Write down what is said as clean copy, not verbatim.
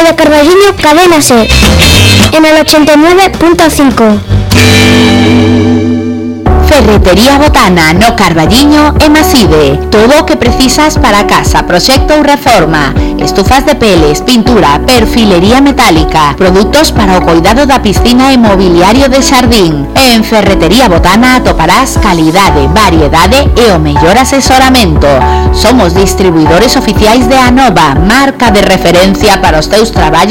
de Carballiño, Cadena SER, en el 89.5. Ferretería Botana no Carballiño e Maside. Todo o que precisas para casa, proxecto ou reforma. Estufas de peles, pintura, perfilería metálica, produtos para o cuidado da piscina e mobiliario de xardín. En Ferretería Botana atoparás calidade, variedade e o mellor asesoramento. Somos distribuidores oficiais de Anova, marca de referencia para os teus traballos